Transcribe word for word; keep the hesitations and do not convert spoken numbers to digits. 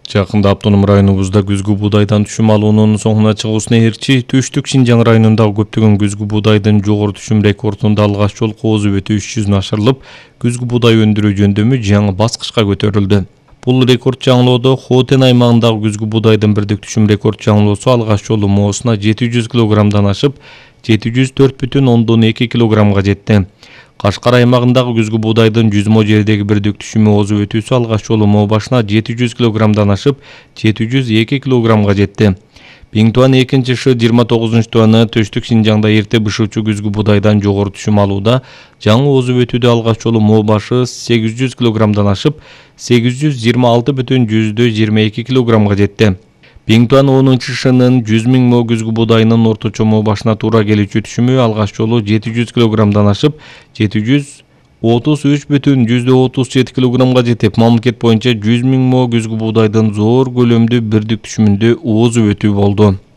Жакында автоном районубузда күзгү буудайдан түшүм алуунун соңуна чыгуусуна ээрчи Түштүк Шинжаң районундагы көптөгөн күзгү буудайдын жогору түшүм рекордунда алгач жолу кооз өбөтү үч жүздөн ашырылып, күзгү буудай өндүрүү жөндөмү жаңы баскычка көтөрүлдү. Бул рекорд жаңылоодо Хотен аймагындагы күзгү буудайдын бирдик түшүм рекорд жаңылоосу алгач жолу моосуна жети жүз килограммдан ашып, жети жүз төрт бүтүн ондон эки килограммга жетти. Кашкар аймагындагы күзгү буудайдын жүз мо жердеги бирдик түшүмү озуп өтүүсү алгач жолу мо башына жети жүз килограммдан ашып, жети жүз эки килограммга жетти. Биң туан экинчи шы жыйырма тогузунчу туаны Түштүк Шинжаңда эрте бышуучу күзгү буудайдан жогору түшүм алууда жаңы озуп өтүүдө алгач жолу мо башы сегиз жүз килограммдан ашып, сегиз жүз жыйырма алты бүтүн жүздө жыйырма эки килограммга жетти. Биң туан онунчу шынын жүз миң мо күзгү буудайынын орточо мо башына туура келүүчү түшүмү алгач жолу жети жүз килограммдан ашып, жети жүз отуз үч бүтүн жүздө отуз жети килограммга жетип, мамлекет боюнча жүз миң мо күзгү буудайдын зор көлөмдүү бирдик түшүмүндө озуп өтүү болду.